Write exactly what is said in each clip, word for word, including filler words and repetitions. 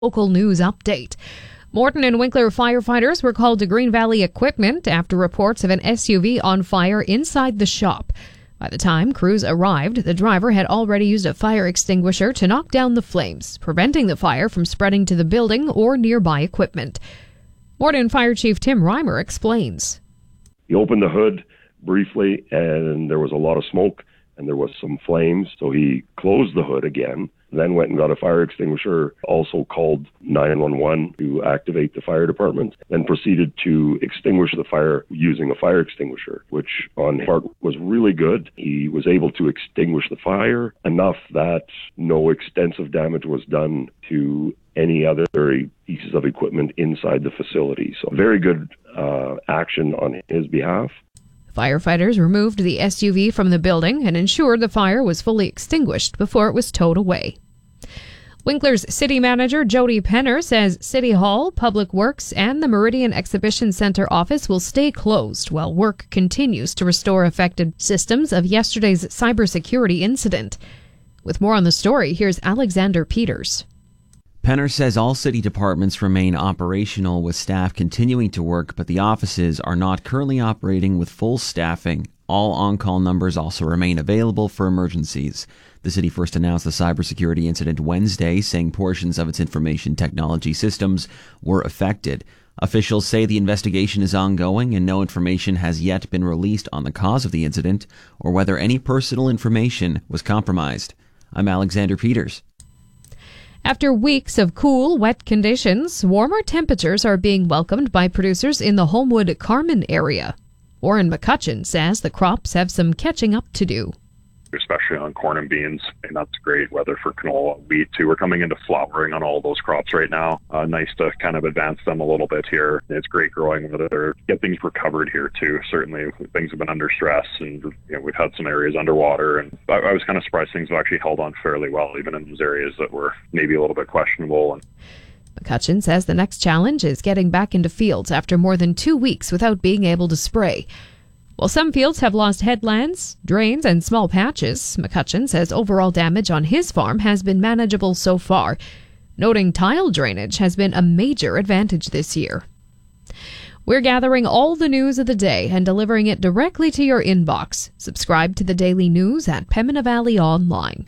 Local news update. Morton and Winkler firefighters were called to Green Valley Equipment after reports of an S U V on fire inside the shop. By the time crews arrived, the driver had already used a fire extinguisher to knock down the flames, preventing the fire from spreading to the building or nearby equipment. Morton Fire Chief Tim Reimer explains. He opened the hood briefly, and there was a lot of smoke, and there was some flames, so he closed the hood again, then went and got a fire extinguisher, also called nine one one to activate the fire department, then proceeded to extinguish the fire using a fire extinguisher, which on his part was really good. He was able to extinguish the fire enough that no extensive damage was done to any other pieces of equipment inside the facility. So very good uh, action on his behalf. Firefighters removed the S U V from the building and ensured the fire was fully extinguished before it was towed away. Winkler's city manager Jody Penner says City Hall, Public Works, and the Meridian Exhibition Center office will stay closed while work continues to restore affected systems of yesterday's cybersecurity incident. With more on the story, here's Alexander Peters. Penner says all city departments remain operational with staff continuing to work, but the offices are not currently operating with full staffing. All on-call numbers also remain available for emergencies. The city first announced the cybersecurity incident Wednesday, saying portions of its information technology systems were affected. Officials say the investigation is ongoing and no information has yet been released on the cause of the incident or whether any personal information was compromised. I'm Alexander Peters. After weeks of cool, wet conditions, warmer temperatures are being welcomed by producers in the Homewood-Carman area. Warren McCutcheon says the crops have some catching up to do. Especially on corn and beans, and that's great weather for canola. Wheat, too. We're coming into flowering on all those crops right now. Uh, nice to kind of advance them a little bit here. It's great growing weather. Get things recovered here, too. Certainly, things have been under stress, and you know, we've had some areas underwater, and I, I was kind of surprised things have actually held on fairly well, even in those areas that were maybe a little bit questionable. And McCutcheon says the next challenge is getting back into fields after more than two weeks without being able to spray. While some fields have lost headlands, drains, and small patches, McCutcheon says overall damage on his farm has been manageable so far, noting tile drainage has been a major advantage this year. We're gathering all the news of the day and delivering it directly to your inbox. Subscribe to the Daily News at Pembina Valley Online.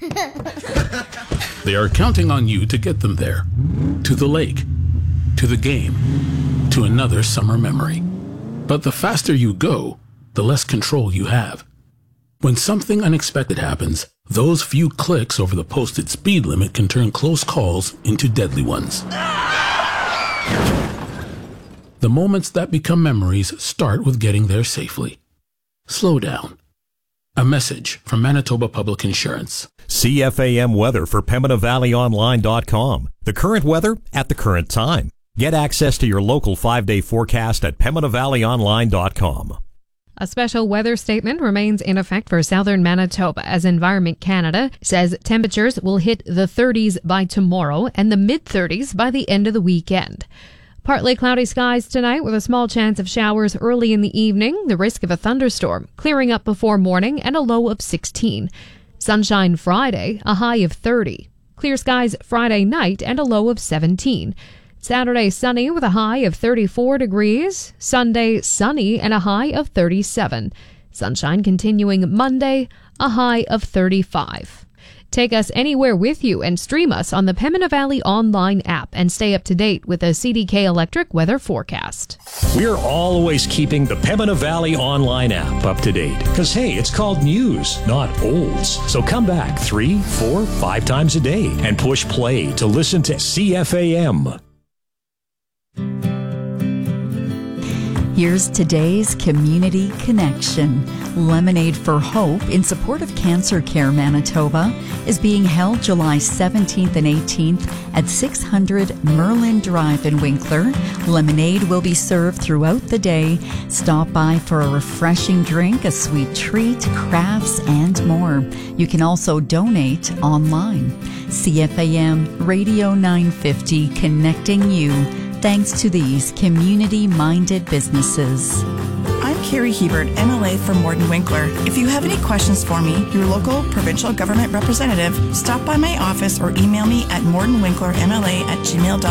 They are counting on you to get them there. To the lake, to the game, to another summer memory. But the faster you go, the less control you have. When something unexpected happens, those few clicks over the posted speed limit can turn close calls into deadly ones. The moments that become memories start with getting there safely. Slow down. A message from Manitoba Public Insurance. C F A M weather for Pembina Valley Online dot com. The current weather at the current time. Get access to your local five-day forecast at Pembina Valley Online dot com. A special weather statement remains in effect for southern Manitoba as Environment Canada says temperatures will hit the thirties by tomorrow and the mid-thirties by the end of the weekend. Partly cloudy skies tonight with a small chance of showers early in the evening, the risk of a thunderstorm clearing up before morning and a low of sixteen. Sunshine Friday, a high of thirty. Clear skies Friday night and a low of seventeen. Saturday sunny with a high of thirty-four degrees. Sunday sunny and a high of thirty-seven. Sunshine continuing Monday, a high of thirty-five. Take us anywhere with you and stream us on the Pembina Valley Online app and stay up to date with a C D K Electric weather forecast. We're always keeping the Pembina Valley Online app up to date. Because, hey, it's called news, not olds. So come back three, four, five times a day and push play to listen to C F A M. Here's today's Community Connection. Lemonade for Hope in support of Cancer Care Manitoba is being held July seventeenth and eighteenth at six hundred Merlin Drive in Winkler. Lemonade will be served throughout the day. Stop by for a refreshing drink, a sweet treat, crafts, and more. You can also donate online. C F A M Radio nine fifty, connecting you. Thanks to these community-minded businesses. I'm Carrie Hebert, M L A for Morden Winkler. If you have any questions for me, your local provincial government representative, stop by my office or email me at mordenwinklermla at gmail dot com.